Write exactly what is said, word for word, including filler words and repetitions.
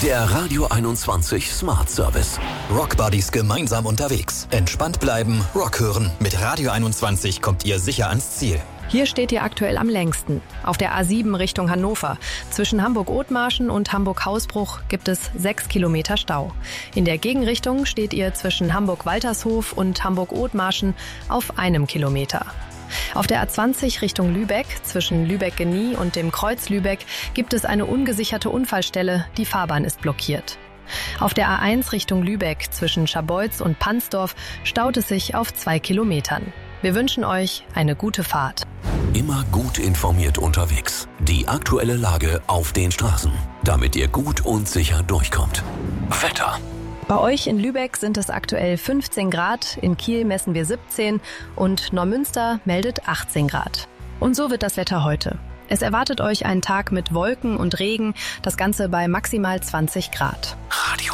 Der Radio einundzwanzig Smart Service. Rockbuddies gemeinsam unterwegs. Entspannt bleiben, Rock hören. Mit Radio einundzwanzig kommt ihr sicher ans Ziel. Hier steht ihr aktuell am längsten. Auf der A sieben Richtung Hannover. Zwischen Hamburg-Othmarschen und Hamburg-Hausbruch gibt es sechs Kilometer Stau. In der Gegenrichtung steht ihr zwischen Hamburg-Waltershof und Hamburg-Othmarschen auf einem Kilometer. Auf der A zwanzig Richtung Lübeck, zwischen Lübeck-Genie und dem Kreuz Lübeck, gibt es eine ungesicherte Unfallstelle. Die Fahrbahn ist blockiert. Auf der A eins Richtung Lübeck, zwischen Scharbeutz und Pansdorf, staut es sich auf zwei Kilometern. Wir wünschen euch eine gute Fahrt. Immer gut informiert unterwegs. Die aktuelle Lage auf den Straßen, damit ihr gut und sicher durchkommt. Wetter. Bei euch in Lübeck sind es aktuell fünfzehn Grad, in Kiel messen wir siebzehn und Neumünster meldet achtzehn Grad. Und so wird das Wetter heute. Es erwartet euch ein Tag mit Wolken und Regen, das Ganze bei maximal zwanzig Grad. Radio